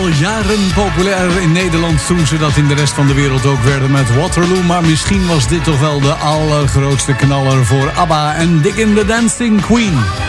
al jaren populair in Nederland toen ze dat in de rest van de wereld ook werden met Waterloo. Maar misschien was dit toch wel de allergrootste knaller voor ABBA en Diggin' the Dancing Queen.